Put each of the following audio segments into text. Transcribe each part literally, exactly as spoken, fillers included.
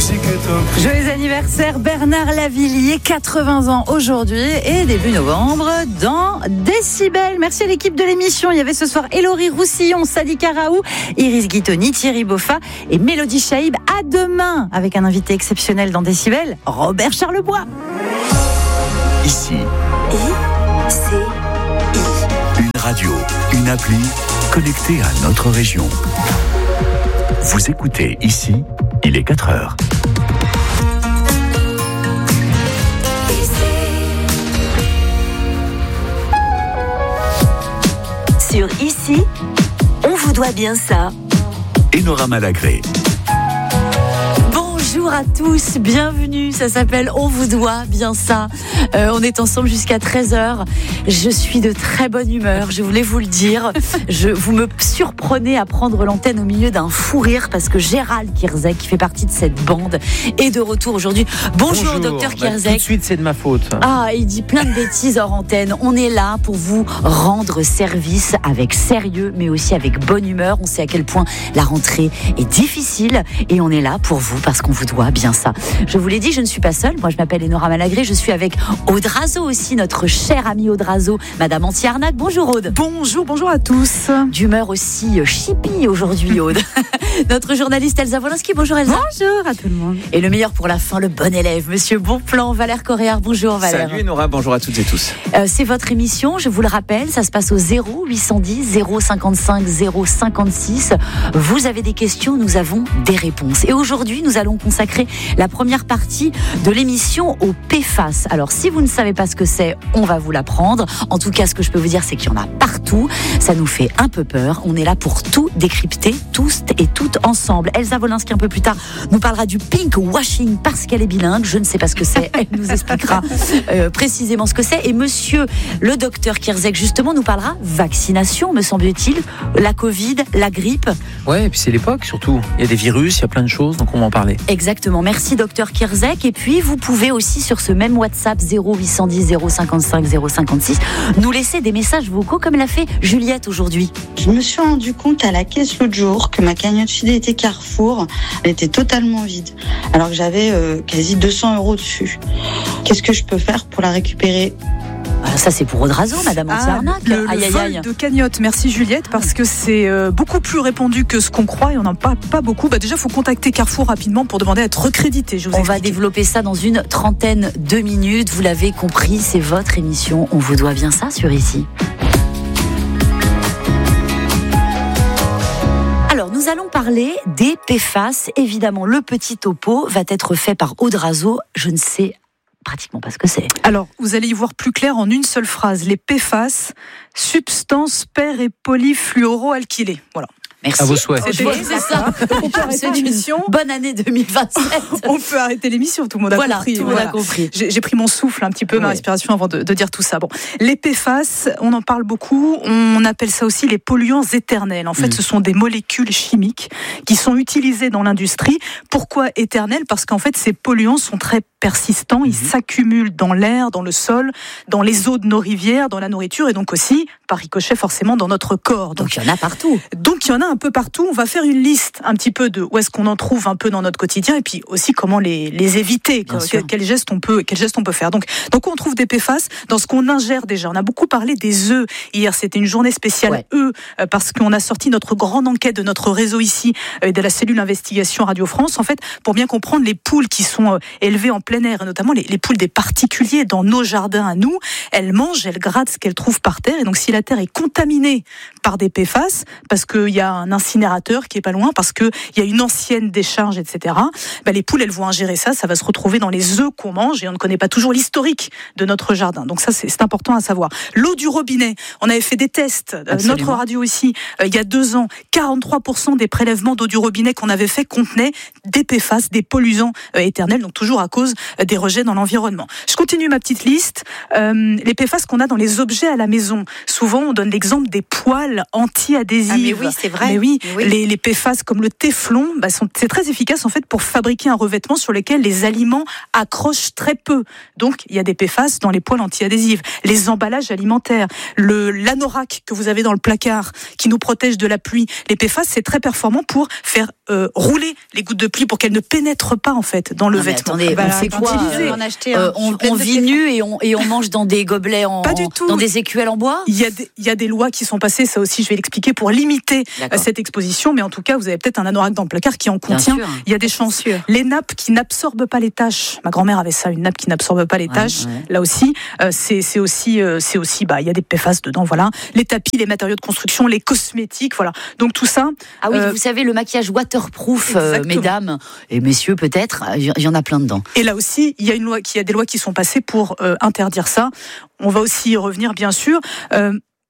Joyeux anniversaire Bernard Lavilliers, quatre-vingts ans aujourd'hui et début novembre dans Décibel. Merci à l'équipe de l'émission. Il y avait ce soir Hélory Roussillon, Sadi Karaou, Iris Guitoni, Thierry Boffa et Mélodie Chaïb. À demain avec un invité exceptionnel dans Décibel, Robert Charlebois. Ici. I, C, I. Une radio, une appli connectée à notre région. Vous écoutez Ici, il est quatre heures. Sur Ici, on vous doit bien ça. Enora Malagré. Bonjour à tous, bienvenue, ça s'appelle On vous doit bien ça. Euh, on est ensemble jusqu'à treize heures. Je suis de très bonne humeur, je voulais vous le dire. Je, vous me surprenez à prendre l'antenne au milieu d'un fou rire parce que Gérald Kierzek, qui fait partie de cette bande, est de retour aujourd'hui. Bonjour, Bonjour. docteur Kierzek. Bah, tout de suite, c'est de ma faute. Ah, il dit plein de bêtises hors antenne. On est là pour vous rendre service avec sérieux, mais aussi avec bonne humeur. On sait à quel point la rentrée est difficile et on est là pour vous parce qu'on vous doit bien ça. Je vous l'ai dit, je ne suis pas seule. Moi, je m'appelle Enora Malagré. Je suis avec Aude Razo aussi, notre chère amie Aude Razo, Madame Anti-Arnaque. Bonjour Aude. Bonjour, bonjour à tous. D'humeur aussi chippie aujourd'hui, Aude. Notre journaliste Elsa Wolinski. Bonjour Elsa. Bonjour à tout le monde. Et le meilleur pour la fin, le bon élève, Monsieur Bonplan, Valère Coréard. Bonjour Valère. Salut Enora, bonjour à toutes et tous. Euh, c'est votre émission, je vous le rappelle, ça se passe au zéro huit cent dix zéro cinquante-cinq zéro cinquante-six. Vous avez des questions, nous avons des réponses. Et aujourd'hui, nous allons consacrer la première partie de l'émission au P F A S. Alors, si vous ne savez pas ce que c'est, on va vous l'apprendre. En tout cas, ce que je peux vous dire, c'est qu'il y en a partout. Ça nous fait un peu peur. On est là pour tout décrypter, tous et toutes ensemble. Elsa Wolinski, un peu plus tard, nous parlera du pink washing parce qu'elle est bilingue. Je ne sais pas ce que c'est. Elle nous expliquera euh, précisément ce que c'est. Et monsieur le docteur Kierzek, justement, nous parlera vaccination, me semble-t-il. La Covid, la grippe. Ouais, et puis c'est l'époque surtout. Il y a des virus, il y a plein de choses, donc on va en parler. Exactement. Merci docteur Kierzek. Et puis, vous pouvez aussi sur ce même WhatsApp zéro huit cent dix zéro cinquante-cinq zéro cinquante-six nous laisser des messages vocaux comme l'a fait Juliette aujourd'hui. Je me suis rendu compte à la caisse l'autre jour que ma cagnotte fidélité Carrefour elle était totalement vide, alors que j'avais euh, quasi deux cents euros dessus. Qu'est-ce que je peux faire pour la récupérer ? Ah, ça c'est pour Aude Razo, Madame Anti-Arnaque. Ah, le, aïe, le aïe, vol aïe. de cagnotte, merci Juliette, parce que c'est euh, beaucoup plus répandu que ce qu'on croit et on n'en parle pas beaucoup. Bah, déjà, il faut contacter Carrefour rapidement pour demander à être recrédité. Je vous on explique. va développer ça dans une trentaine de minutes. Vous l'avez compris, c'est votre émission. On vous doit bien ça sur Ici. Alors, nous allons parler des P F A S. Évidemment, le petit topo va être fait par Aude Razo. Je ne sais pratiquement pas ce que c'est. Alors, vous allez y voir plus clair en une seule phrase. Les P F A S, substances per- et polyfluoroalkylées. Voilà. Merci. À vos souhaits. C'est, Oui, c'est ça. On peut arrêter l'émission. Bonne année deux mille vingt-sept. On peut arrêter l'émission, tout le monde a Voilà, compris. tout le monde Voilà. a compris. J'ai, j'ai pris mon souffle un petit peu, ma Ouais. respiration avant de, de dire tout ça. Bon, les P F A S, on en parle beaucoup. On appelle ça aussi les polluants éternels. En fait, Mmh. ce sont des molécules chimiques qui sont utilisées dans l'industrie. Pourquoi éternels ? Parce qu'en fait, ces polluants sont très persistants. Ils mmh. s'accumulent dans l'air, dans le sol, dans les eaux de nos rivières, dans la nourriture et donc aussi, par ricochet, forcément, dans notre corps. Donc, il y en a partout. Donc il y en a un peu partout. On va faire une liste un petit peu de où est-ce qu'on en trouve un peu dans notre quotidien et puis aussi comment les, les éviter, Bien quels, sûr. quels gestes on peut, quels gestes on peut faire. Donc, donc on trouve des P F A S dans ce qu'on ingère déjà. On a beaucoup parlé des œufs hier. C'était une journée spéciale Ouais. œufs euh, parce qu'on a sorti notre grande enquête de notre réseau ici euh, de la cellule investigation Radio France. En fait, pour bien comprendre les poules qui sont euh, élevées en plein air et notamment les, les poules des particuliers dans nos jardins à nous, elles mangent, elles grattent ce qu'elles trouvent par terre et donc si la terre est contaminée par des P F A S parce qu'il y a un incinérateur qui est pas loin, parce qu'il y a une ancienne décharge, et cetera, ben les poules, elles vont ingérer ça, ça va se retrouver dans les œufs qu'on mange et on ne connaît pas toujours l'historique de notre jardin. Donc ça, c'est, c'est important à savoir. L'eau du robinet, on avait fait des tests, euh, notre radio ici, euh, il y a deux ans, quarante-trois pour cent des prélèvements d'eau du robinet qu'on avait fait contenaient des P F A S, des polluants euh, éternels, donc toujours à cause euh, des rejets dans l'environnement. Je continue ma petite liste. Euh, les P F A S qu'on a dans les objets à la maison. Souvent, on donne l'exemple des poêles anti-adhésives. Ah mais oui, c'est vrai. Mais oui, oui. Les, les P F A S comme le téflon, bah, sont, c'est très efficace en fait pour fabriquer un revêtement sur lequel les aliments accrochent très peu. Donc, il y a des P F A S dans les poêles anti-adhésives. Les emballages alimentaires, le, l'anorak que vous avez dans le placard qui nous protège de la pluie. Les P F A S, c'est très performant pour faire euh, rouler les gouttes de pli pour qu'elles ne pénètrent pas en fait dans le non, vêtement. Attendez, bah, on fait quoi euh, on, acheté, euh, on, on vit nu et on, et on mange dans des gobelets en, pas du tout. dans des écuelles en bois. Il y a des, il y a des lois qui sont passées, ça aussi je vais l'expliquer, pour limiter euh, cette exposition, mais en tout cas vous avez peut-être un anorak dans le placard qui en contient. Il y a des chances. Les nappes qui n'absorbent pas les taches. Ma grand-mère avait ça, une nappe qui n'absorbe pas les taches. Ouais, ouais. Là aussi, euh, c'est, c'est aussi, euh, c'est aussi, bah, il y a des P F A S dedans, voilà. Les tapis, les matériaux de construction, les cosmétiques, voilà. Donc tout ça. Ah oui, euh, vous savez, le maquillage waterproof, euh, mesdames et messieurs peut-être, il y en a plein dedans. Et là aussi, il y a une loi, il y a des lois qui sont passées pour euh, interdire ça. On va aussi y revenir, bien sûr. Euh,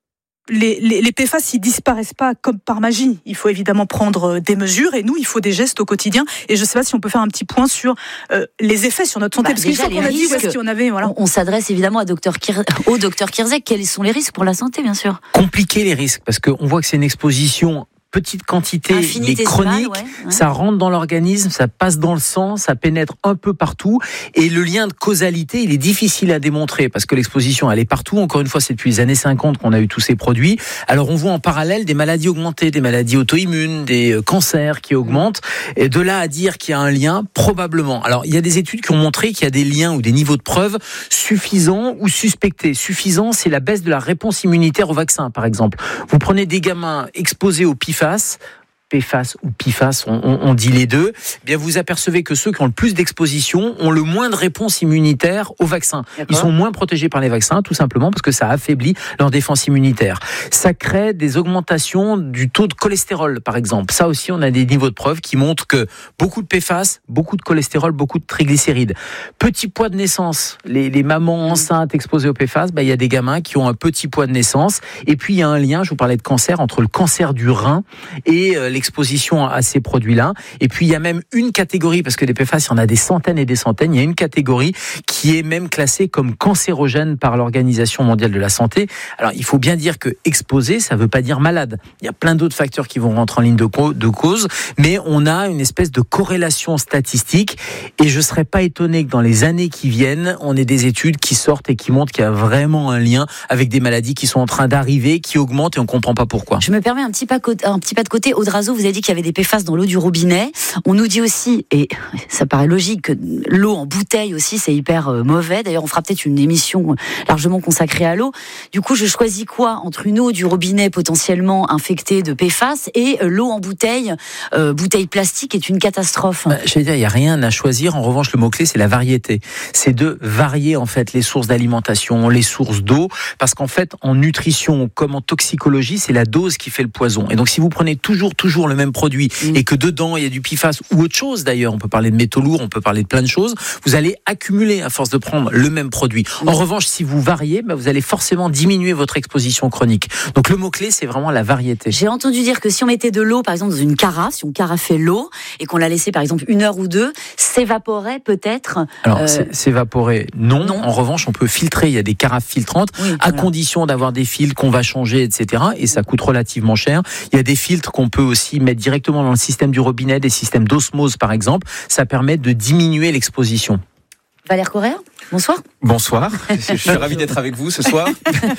Les, les, les P F A S, ils disparaissent pas comme par magie. Il faut évidemment prendre des mesures et nous, il faut des gestes au quotidien. Et je ne sais pas si on peut faire un petit point sur euh, les effets sur notre santé. Bah, parce qu'une fois qu'on a dit où est-ce qu'il y en avait, voilà. On, on s'adresse évidemment à docteur Kir... au docteur Kirzek. Quels sont les risques pour la santé, bien sûr? Compliquer les risques, parce qu'on voit que c'est une exposition petite quantité, mais chronique, ouais, ouais. Ça rentre dans l'organisme, ça passe dans le sang, ça pénètre un peu partout, et le lien de causalité, il est difficile à démontrer, parce que l'exposition, elle est partout. Encore une fois, c'est depuis les années cinquante qu'on a eu tous ces produits. Alors, on voit en parallèle des maladies augmentées, des maladies auto-immunes, des cancers qui augmentent, et de là à dire qu'il y a un lien, probablement. Alors, il y a des études qui ont montré qu'il y a des liens ou des niveaux de preuve suffisants ou suspectés. Suffisant, c'est la baisse de la réponse immunitaire au vaccin, par exemple. Vous prenez des gamins exposés au P F A S, P F A S ou P F A S, on, on, on dit les deux, eh bien vous apercevez que ceux qui ont le plus d'exposition ont le moins de réponse immunitaire au vaccin. D'accord. Ils sont moins protégés par les vaccins, tout simplement parce que ça affaiblit leur défense immunitaire. Ça crée des augmentations du taux de cholestérol, par exemple. Ça aussi, on a des niveaux de preuve qui montrent que beaucoup de P F A S, beaucoup de cholestérol, beaucoup de triglycérides. Petit poids de naissance, les, les mamans enceintes exposées au P F A S, bah, il y a des gamins qui ont un petit poids de naissance. Et puis, il y a un lien, je vous parlais de cancer, entre le cancer du rein et euh, l'exposition à ces produits-là. Et puis, il y a même une catégorie, parce que des P F A S, il y en a des centaines et des centaines, il y a une catégorie qui est même classée comme cancérogène par l'Organisation mondiale de la santé. Alors, il faut bien dire que exposé, ça ne veut pas dire malade. Il y a plein d'autres facteurs qui vont rentrer en ligne de, co- de cause, mais on a une espèce de corrélation statistique, et je ne serais pas étonné que dans les années qui viennent, on ait des études qui sortent et qui montrent qu'il y a vraiment un lien avec des maladies qui sont en train d'arriver, qui augmentent, et on ne comprend pas pourquoi. Je me permets un petit pas, un petit pas de côté. Audrazo, vous avez dit qu'il y avait des P F A S dans l'eau du robinet. On nous dit aussi, et ça paraît logique, que l'eau en bouteille aussi, c'est hyper mauvais. D'ailleurs, on fera peut-être une émission largement consacrée à l'eau. Du coup, je choisis quoi entre une eau du robinet potentiellement infectée de P F A S et l'eau en bouteille, euh, bouteille plastique, est une catastrophe. Bah, je vais dire, il n'y a rien à choisir. En revanche, le mot-clé, c'est la variété. C'est de varier, en fait, les sources d'alimentation, les sources d'eau, parce qu'en fait, en nutrition comme en toxicologie, c'est la dose qui fait le poison. Et donc, si vous prenez toujours, toujours le même produit, mmh. et que dedans, il y a du P F A S ou autre chose, d'ailleurs, on peut parler de métaux lourds, on peut parler de plein de choses, vous allez accumuler à force de prendre le même produit. En mmh. revanche, si vous variez, bah, vous allez forcément diminuer votre exposition chronique. Donc, le mot-clé, c'est vraiment la variété. J'ai entendu dire que si on mettait de l'eau, par exemple, dans une carafe, si on carafait l'eau, et qu'on la laissait, par exemple, une heure ou deux, s'évaporait peut-être. Alors, euh... s'évaporer, non. non. En revanche, on peut filtrer. Il y a des carafes filtrantes, oui, à voilà. condition d'avoir des filtres qu'on va changer, et cetera. Et ça coûte relativement cher. Il y a des filtres qu'on peut aussi mettre directement dans le système du robinet, des systèmes d'osmose, par exemple. Ça permet de diminuer l'exposition. Valère Correa, bonsoir. Bonsoir, je suis ravi d'être avec vous ce soir.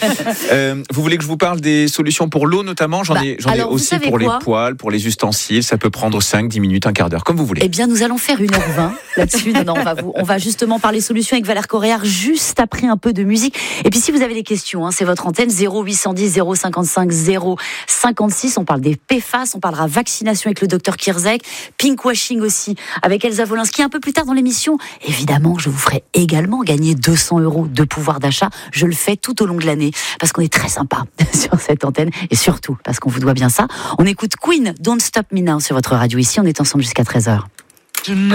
euh, vous voulez que je vous parle des solutions pour l'eau notamment? J'en bah, ai, j'en ai aussi pour quoi les poêles, pour les ustensiles. Ça peut prendre cinq, dix minutes, un quart d'heure, comme vous voulez. Eh bien, nous allons faire une heure vingt là-dessus. Non, non, on va, vous, on va justement parler solutions avec Valère Correa juste après un peu de musique. Et puis, si vous avez des questions, hein, c'est votre antenne zéro huit cent dix zéro cinquante-cinq zéro cinquante-six. On parle des P F A S, on parlera vaccination avec le docteur Kirzek, pinkwashing aussi avec Elsa Wolinski. Un peu plus tard dans l'émission, évidemment, je vous ferai également gagner deux cents euros de pouvoir d'achat. Je le fais tout au long de l'année parce qu'on est très sympa sur cette antenne et surtout parce qu'on vous doit bien ça. On écoute Queen, Don't Stop Me Now sur votre radio. Ici, on est ensemble jusqu'à treize heures.